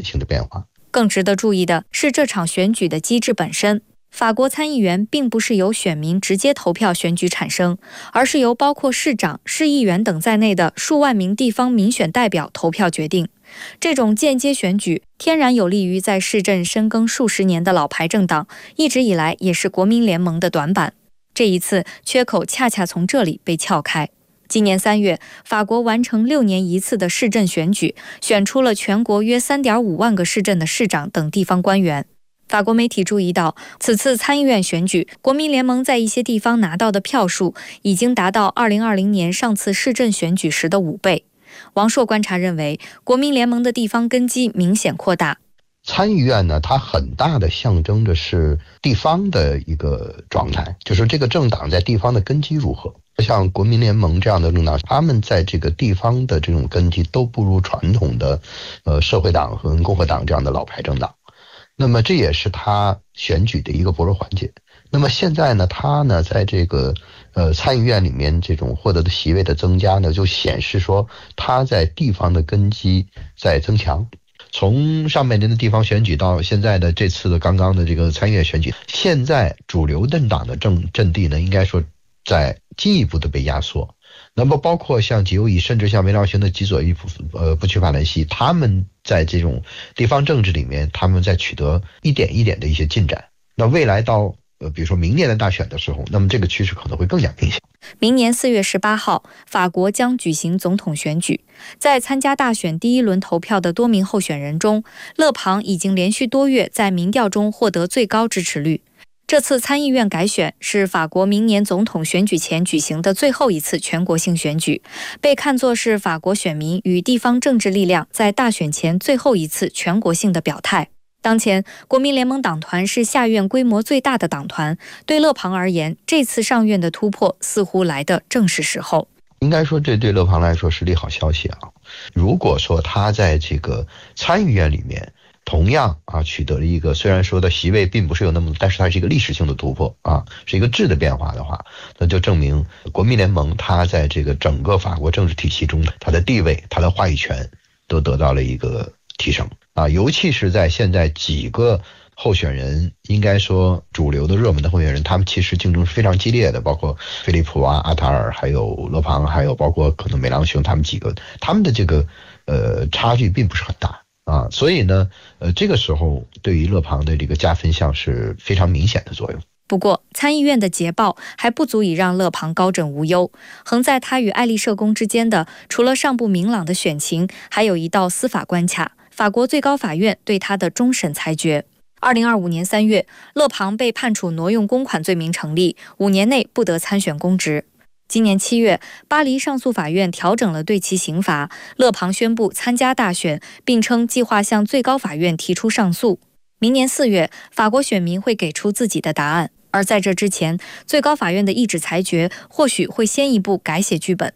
性的变化。 更值得注意的是这场选举的机制本身。法国参议员并不是由选民直接投票选举产生，而是由包括市长、市议员等在内的数万名地方民选代表投票决定。这种间接选举天然有利于在市镇深耕数十年的老牌政党，一直以来也是国民联盟的短板。这一次缺口恰恰从这里被撬开。今年3月，法国完成6年一次的市镇选举，选出了全国约 3.5 万个市镇的市长等地方官员。法国媒体注意到，此次参议院选举，国民联盟在一些地方拿到的票数已经达到2020年上次市镇选举时的5倍。王朔观察认为，国民联盟的地方根基明显扩大。 参议院呢，它很大的象征的是地方的一个状态，就是这个政党在地方的根基如何。像国民联盟这样的政党，他们在这个地方的这种根基都不如传统的社会党和共和党这样的老牌政党。那么这也是他选举的一个薄弱环节。那么现在呢，他呢在这个参议院里面这种获得的席位的增加呢，就显示说他在地方的根基在增强。从上半年的地方选举到现在的这次的刚刚的这个参议院选举，现在主流政党的阵地呢，应该说在进一步的被压缩。那么包括像极右翼，甚至像梅朗雄的极左翼不屈法兰西，他们在这种地方政治里面，他们在取得一点一点的一些进展。那未来到比如说明年的大选的时候，那么这个趋势可能会更加明显。 明年4月18号，法国将举行总统选举。在参加大选第1轮投票的多名候选人中，勒庞已经连续多月在民调中获得最高支持率。这次参议院改选是法国明年总统选举前举行的最后一次全国性选举，被看作是法国选民与地方政治力量在大选前最后一次全国性的表态。当前，国民联盟党团是下院规模最大的党团，对勒庞而言，这次上院的突破似乎来得正是时候。 应该说这对勒庞来说是利好消息啊。如果说他在这个参议院里面同样取得了一个，虽然说的席位并不是有那么，但是它是一个历史性的突破是一个质的变化的话，那就证明国民联盟它在这个整个法国政治体系中，它的地位、它的话语权都得到了一个提升尤其是在现在几个候选人，应该说主流的热门的候选人，他们其实竞争是非常激烈的，包括菲利普阿塔尔，还有勒庞，还有包括可能梅朗雄，他们几个，他们的这个差距并不是很大所以呢这个时候对于勒庞的这个加分项是非常明显的作用。 不过，参议院的捷报还不足以让勒庞高枕无忧。横在他与爱丽舍宫之间的，除了尚不明朗的选情，还有一道司法关卡——法国最高法院对他的终审裁决。2025年3月，勒庞被判处挪用公款罪名成立，5年内不得参选公职。今年7月，巴黎上诉法院调整了对其刑罚，勒庞宣布参加大选，并称计划向最高法院提出上诉。明年4月，法国选民会给出自己的答案，而在这之前，最高法院的一纸裁决或许会先一步改写剧本。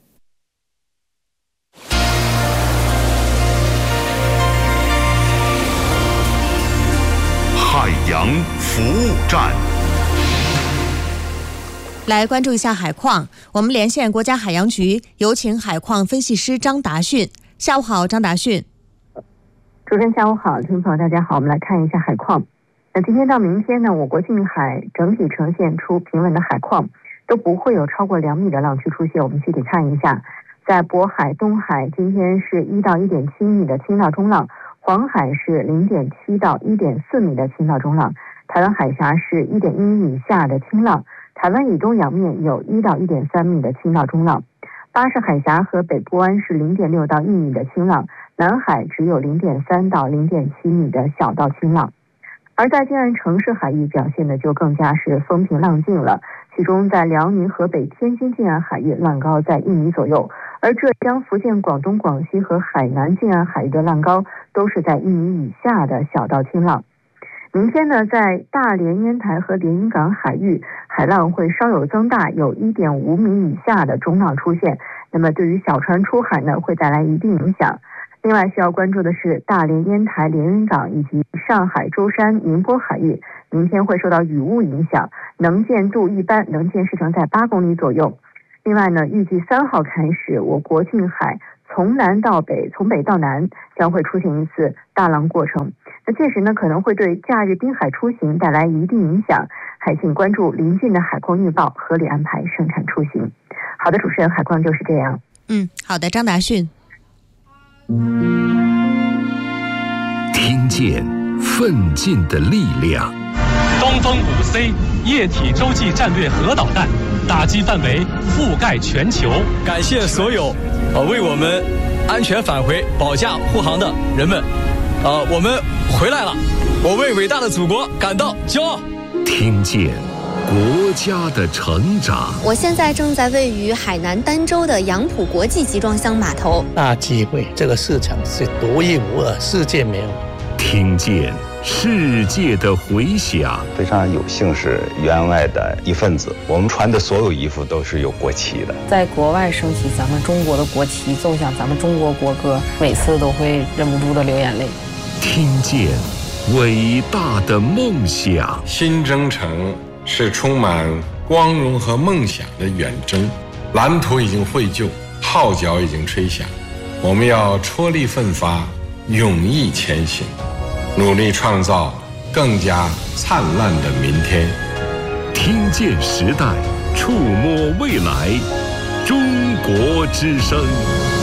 海洋服务站， 来关注一下海况。我们连线国家海洋局，有请海况分析师张达训。下午好，张达训。 主持人下午好，听众朋友大家好，我们来看一下海况。今天到明天呢，我国近海整体呈现出平稳的海况，都不会有超过2米的浪区出现。我们具体看一下，在渤海、东海今天是1到1.7米的轻到中浪，黄海是0.7到1.4米的轻到中浪，台湾海峡是1.1米以下的轻浪，台湾以东洋面有1到1.3米的轻到中浪，巴士海峡和北部湾是0.6到1米的轻浪，南海只有0.3到0.7米的小到轻浪。而在近岸城市海域表现的就更加是风平浪静了，其中在辽宁、河北、天津近岸海域浪高在1米左右，而浙江、福建、广东、广西和海南近岸海域的浪高都是在1米以下的小到轻浪。明天呢，在大连、烟台和连云港海域，海浪会稍有增大，有1.5米以下的中浪出现，那么对于小船出海呢，会带来一定影响。另外需要关注的是大连、烟台、连云港以及上海、舟山、宁波海域，明天会受到雨雾影响，能见度一般，能见视程在8公里左右。另外呢，预计3号开始，我国近海从南到北，从北到南将会出现一次大浪过程。那届时呢，可能会对假日滨海出行带来一定影响，还请关注临近的海况预报，合理安排生产出行。好的，主持人，海况就是这样。 好的，张达迅。 听见奋进的力量。 东风5C 液体洲际战略核导弹打击范围覆盖全球。 感谢所有为我们安全返回保驾护航的人们。我们回来了，我为伟大的祖国感到骄傲。 听见国家的成长。 我现在正在位于海南儋州的杨浦国际集装箱码头。 大机会，这个市场是独一无二，世界没有。 听见世界的回响。 非常有幸是员外的一份子，我们穿的所有衣服都是有国旗的。 在国外升起咱们中国的国旗，奏响咱们中国国歌，每次都会忍不住的流眼泪。 听见伟大的梦想。 新征程是充满光荣和梦想的远征，蓝图已经绘就，号角已经吹响，我们要踔厉奋发，勇毅前行，努力创造更加灿烂的明天。 听见时代，触摸未来，中国之声。